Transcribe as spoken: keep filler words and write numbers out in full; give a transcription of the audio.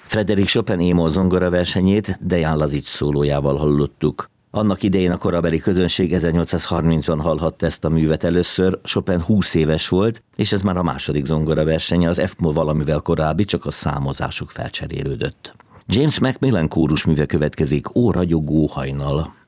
Frédéric Chopin é-moll zongora versenyét Dejan Lazic szólójával hallottuk. Annak idején a korabeli közönség ezernyolcszázharmincban hallhatta ezt a művet először, Chopin húsz éves volt, és ez már a második zongora versenye, az F-moll valamivel korábbi, csak a számozásuk felcserélődött. James Macmillan kórusműve következik, Ó ragyogó hajnal.